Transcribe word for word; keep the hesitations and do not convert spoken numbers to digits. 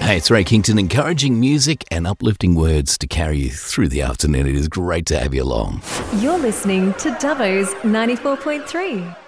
Hey, it's Ray Kington, encouraging music and uplifting words to carry you through the afternoon. It is great to have you along. You're listening to Dubbo's ninety-four point three.